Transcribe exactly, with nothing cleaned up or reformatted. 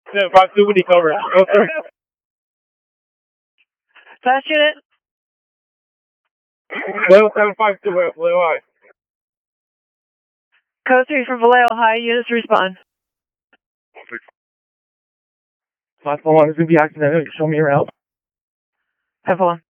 seven five two, we need cover. Oh, sir. Flash unit. Vallejo seven five two, Vallejo High. Code three for Vallejo High, units respond. five four one is going to be accidental. Show me around. Have one.